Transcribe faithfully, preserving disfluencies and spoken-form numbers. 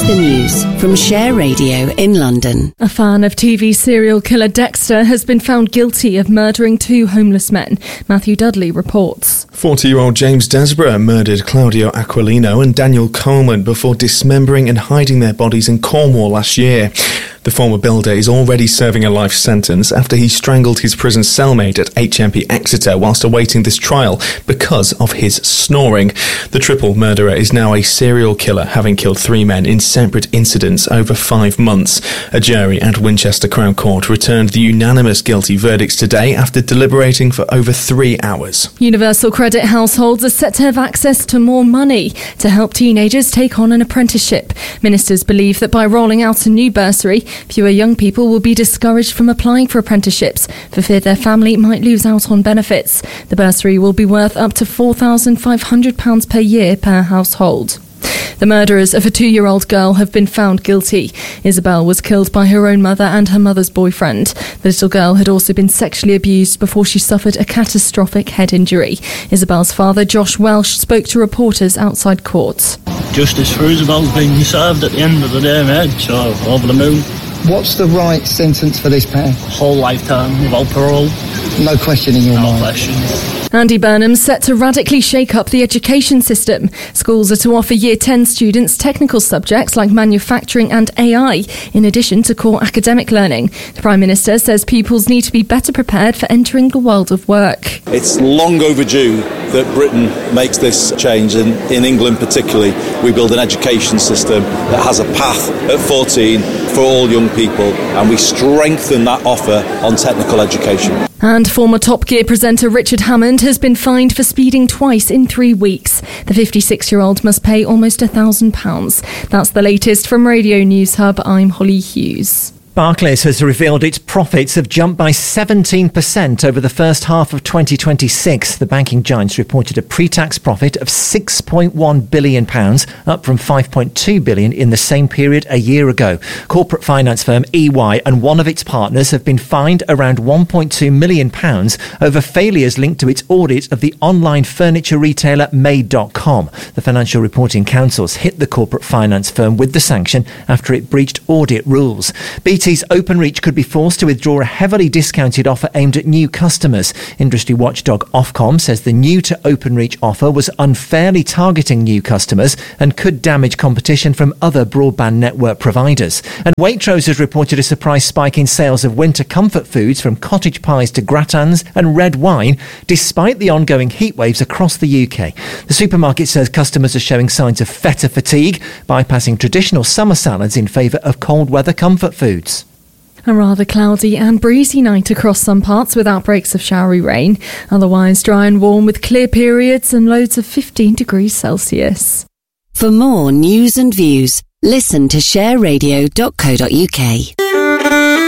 the news from Share Radio in London. A fan of T V serial killer Dexter has been found guilty of murdering two homeless men. Matthew Dudley reports. forty-year-old James Desborough murdered Claudio Aquilino and Daniel Coleman before dismembering and hiding their bodies in Cornwall last year. The former builder is already serving a life sentence after he strangled his prison cellmate at H M P Exeter whilst awaiting this trial because of his snoring. The triple murderer is now a serial killer, having killed three men in separate incidents over five months. A jury at Winchester Crown Court returned the unanimous guilty verdicts today after deliberating for over three hours. Universal Credit households are set to have access to more money to help teenagers take on an apprenticeship. Ministers believe that by rolling out a new bursary, fewer young people will be discouraged from applying for apprenticeships for fear their family might lose out on benefits. The bursary will be worth up to four thousand five hundred pounds per year per household. The murderers of a two-year-old girl have been found guilty. Isabel was killed by her own mother and her mother's boyfriend. The little girl had also been sexually abused before she suffered a catastrophic head injury. Isabel's father, Josh Welsh, spoke to reporters outside court. Justice for Isabel's being served at the end of the day, mate, so over the moon. What's the right sentence for this pair? Whole lifetime without parole. No question in your no mind? No question. Andy Burnham's set to radically shake up the education system. Schools are to offer Year ten students technical subjects like manufacturing and A I, in addition to core academic learning. The Prime Minister says pupils need to be better prepared for entering the world of work. It's long overdue that Britain makes this change, and in England particularly, we build an education system that has a path at fourteen for all young people, and we strengthen that offer on technical education. And former Top Gear presenter Richard Hammond has been fined for speeding twice in three weeks. The fifty-six-year-old must pay almost one thousand pounds. That's the latest from Radio News Hub. I'm Holly Hughes. Barclays has revealed its profits have jumped by seventeen percent over the first half of twenty twenty-six. The banking giants reported a pre-tax profit of six point one billion pounds, up from five point two billion pounds in the same period a year ago. Corporate finance firm E Y and one of its partners have been fined around one point two million pounds over failures linked to its audit of the online furniture retailer Made dot com. The Financial Reporting Council's hit the corporate finance firm with the sanction after it breached audit rules. B T B T's Openreach could be forced to withdraw a heavily discounted offer aimed at new customers. Industry watchdog Ofcom says the new to Openreach offer was unfairly targeting new customers and could damage competition from other broadband network providers. And Waitrose has reported a surprise spike in sales of winter comfort foods, from cottage pies to gratins and red wine, despite the ongoing heat waves across the U K. The supermarket says customers are showing signs of feta fatigue, bypassing traditional summer salads in favour of cold weather comfort foods. A rather cloudy and breezy night across some parts with outbreaks of showery rain. Otherwise dry and warm with clear periods and lows of fifteen degrees Celsius. For more news and views, listen to share radio dot co dot uk.